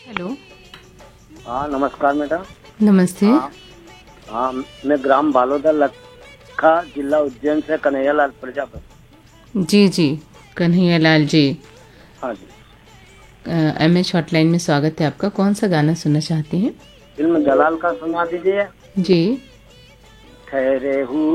Hello. हाँ नमस्कार madam. नमस्ते। हाँ हाँ, मैं ग्राम बालोदा लखा जिला उज्जैन से कन्हैया लाल प्रजापति। जी जी, कन्हैया लाल जी। हाँ जी। एमएच हॉटलाइन में स्वागत है आपका। कौन सा गाना सुनना चाहते हैं? फिल्म जलाल का सुना दीजिए। जी। ठहरे हुए